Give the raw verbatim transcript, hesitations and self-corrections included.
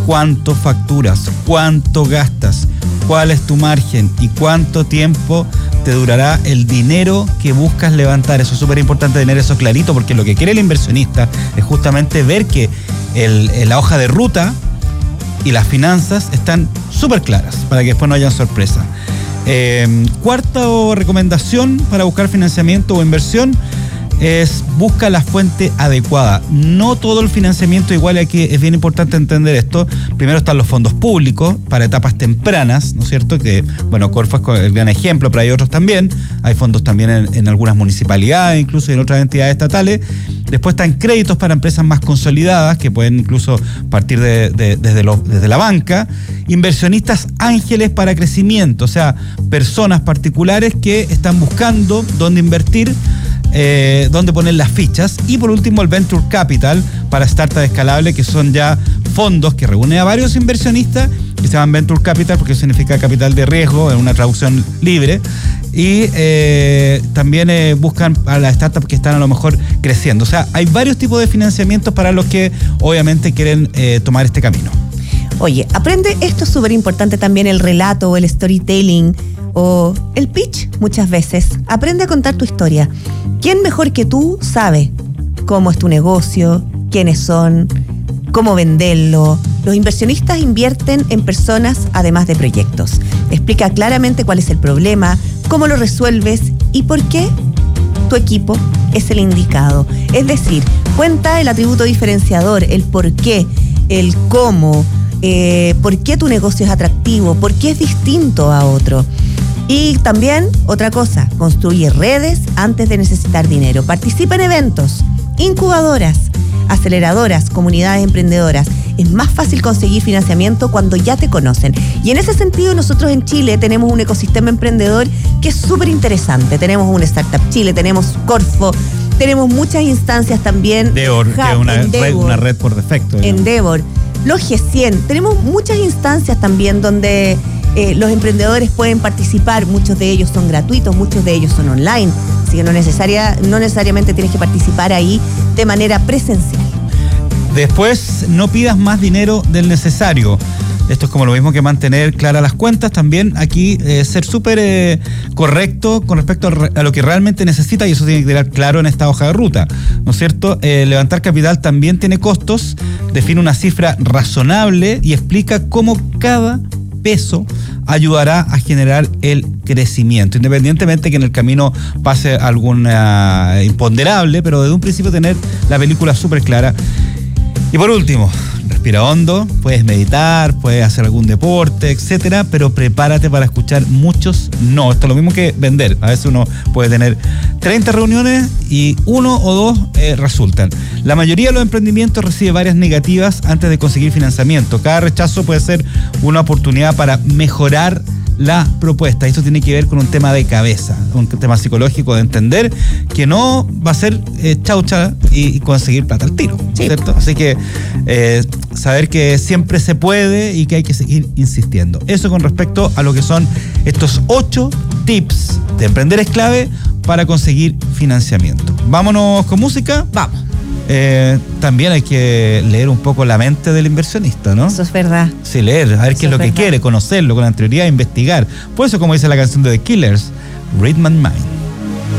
cuánto facturas, cuánto gastas, cuál es tu margen y cuánto tiempo te durará el dinero que buscas levantar. Eso es súper importante tener eso clarito, porque lo que quiere el inversionista es justamente ver que el, la hoja de ruta y las finanzas están súper claras para que después no haya sorpresa. Eh, cuarta recomendación para buscar financiamiento o inversión es busca la fuente adecuada. No todo el financiamiento igual, aquí es bien importante entender esto. Primero están los fondos públicos para etapas tempranas, ¿no es cierto? Que, bueno, Corfo es el gran ejemplo, pero hay otros también. Hay fondos también en, en algunas municipalidades, incluso en otras entidades estatales. Después están créditos para empresas más consolidadas, que pueden incluso partir de, de, desde, lo, desde la banca. Inversionistas ángeles para crecimiento, o sea, personas particulares que están buscando dónde invertir, Eh, donde poner las fichas. Y por último el Venture Capital para startup escalable, que son ya fondos que reúnen a varios inversionistas, que se llaman Venture Capital porque significa capital de riesgo, en una traducción libre. Y eh, también eh, buscan a las startups que están a lo mejor creciendo. O sea, hay varios tipos de financiamientos para los que obviamente quieren eh, tomar este camino. Oye, aprende, esto es súper importante también, el relato o el storytelling o el pitch muchas veces. Aprende a contar tu historia. ¿Quién mejor que tú sabe cómo es tu negocio, quiénes son, cómo venderlo? Los inversionistas invierten en personas además de proyectos. Explica claramente cuál es el problema, cómo lo resuelves y por qué tu equipo es el indicado. Es decir, cuenta el atributo diferenciador, el por qué, el cómo, eh, por qué tu negocio es atractivo, por qué es distinto a otro. Y también, otra cosa, construye redes antes de necesitar dinero. Participa en eventos, incubadoras, aceleradoras, comunidades emprendedoras. Es más fácil conseguir financiamiento cuando ya te conocen. Y en ese sentido, nosotros en Chile tenemos un ecosistema emprendedor que es súper interesante. Tenemos un Startup Chile, tenemos Corfo, tenemos muchas instancias también. Endeavor, que es una, Endeavor, red, una red por defecto. Digamos. Endeavor, los G cien. Tenemos muchas instancias también donde Eh, los emprendedores pueden participar, muchos de ellos son gratuitos, muchos de ellos son online, así que no, necesaria, no necesariamente tienes que participar ahí de manera presencial. Después, no pidas más dinero del necesario. Esto es como lo mismo que mantener claras las cuentas. También aquí eh, ser súper eh, correcto con respecto a lo que realmente necesita, y eso tiene que quedar claro en esta hoja de ruta, ¿no es cierto? Eh, levantar capital también tiene costos, define una cifra razonable y explica cómo cada peso ayudará a generar el crecimiento, independientemente que en el camino pase algún uh, imponderable, pero desde un principio tener la película súper clara. Y por último, respira hondo, puedes meditar, puedes hacer algún deporte, etcétera, pero prepárate para escuchar muchos no. Esto es lo mismo que vender. A veces uno puede tener treinta reuniones y uno o dos eh, resultan. La mayoría de los emprendimientos recibe varias negativas antes de conseguir financiamiento. Cada rechazo puede ser una oportunidad para mejorar la propuesta. Esto tiene que ver con un tema de cabeza, un tema psicológico, de entender que no va a ser eh, chaucha y, y conseguir plata al tiro, sí. ¿Cierto? Así que eh, saber que siempre se puede y que hay que seguir insistiendo. Eso con respecto a lo que son estos ocho tips de emprender es clave para conseguir financiamiento. Vámonos con música. Vamos. Eh, también hay que leer un poco la mente del inversionista, ¿no? Eso es verdad. Sí, leer, a ver eso qué es lo que verdad. quiere, conocerlo con anterioridad, investigar. Por eso, como dice la canción de The Killers, Rhythm and Mind.